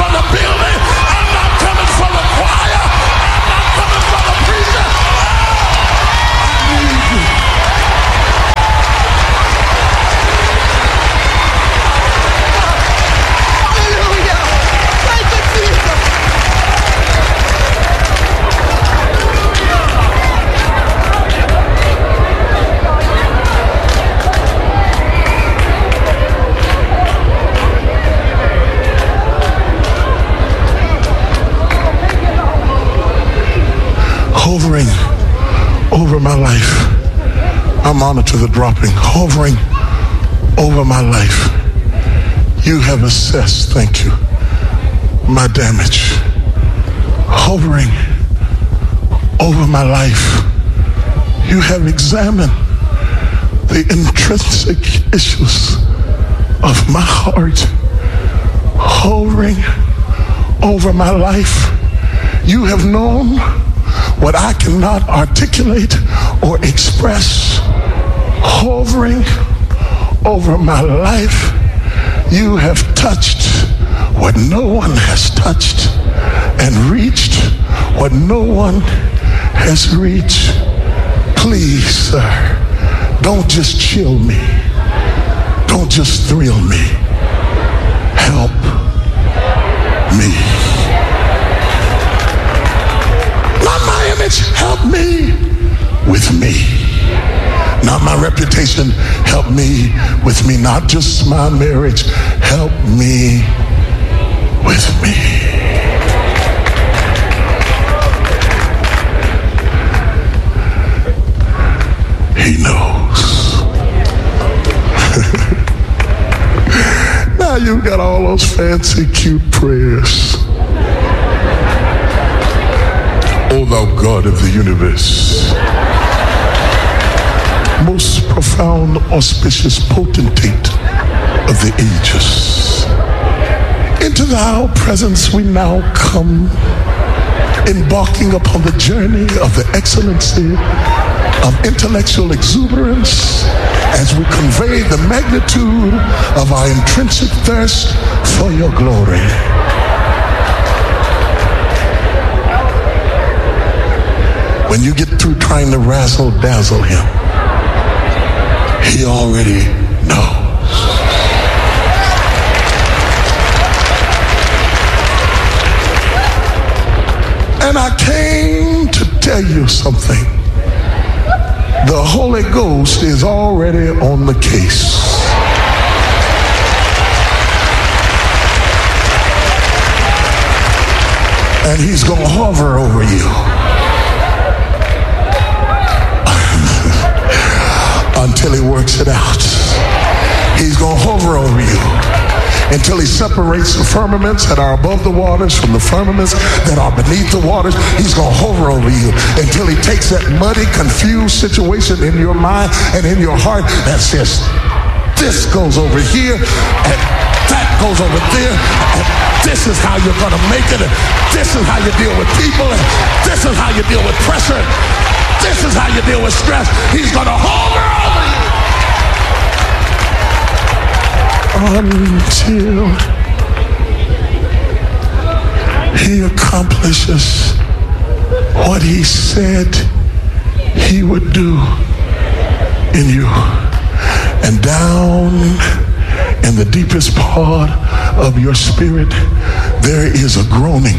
the building. I'm not coming for the choir. I'm not coming for the preacher. I need you. Hallelujah. Thank you, Jesus. Hovering over my life. I'm honored to the dropping. Hovering over my life. You have assessed, thank you, my damage. Hovering over my life. You have examined the intrinsic issues of my heart. Hovering over my life. You have known what I cannot articulate or express. Hovering over my life, you have touched what no one has touched and reached what no one has reached. Please, sir, don't just chill me. Don't just thrill me. Help me. Not my image, help me with me. Not my reputation, help me with me. Not just my marriage, help me with me. He knows. Now you got all those fancy, cute prayers. O thou God of the universe, most profound, auspicious potentate of the ages, into thy presence we now come, embarking upon the journey of the excellency of intellectual exuberance as we convey the magnitude of our intrinsic thirst for your glory. When you get through trying to razzle dazzle him, he already knows. And I came to tell you something. The Holy Ghost is already on the case. And he's going to hover over you until he works it out. He's going to hover over you until he separates the firmaments that are above the waters from the firmaments that are beneath the waters. He's going to hover over you until he takes that muddy, confused situation in your mind and in your heart that says, this goes over here and that goes over there, and this is how you're going to make it, and this is how you deal with people, and this is how you deal with pressure, and this is how you deal with stress. He's going to hover over you until he accomplishes what he said he would do in you. And down in the deepest part of your spirit, there is a groaning.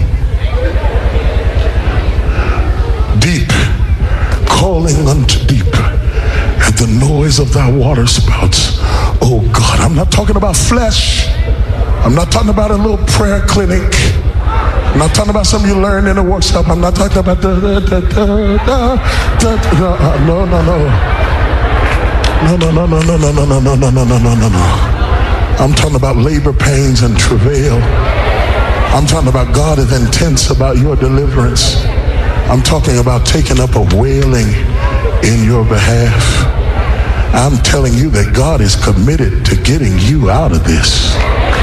Deep, calling unto deep at the noise of thy water spouts. Oh God, I'm not talking about flesh. I'm not talking about a little prayer clinic. I'm not talking about something you learned in a workshop. I'm not talking about no. I'm talking about labor pains and travail. I'm talking about God is intense about your deliverance. I'm talking about taking up a wailing in your behalf. I'm telling you that God is committed to getting you out of this.